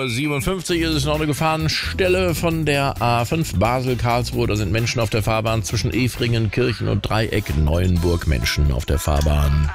7:57 Uhr ist es noch eine Gefahrenstelle von der A5 Basel-Karlsruhe. Da sind Menschen auf der Fahrbahn zwischen Efringen, Kirchen und Dreieck Neuenburg. Menschen auf der Fahrbahn.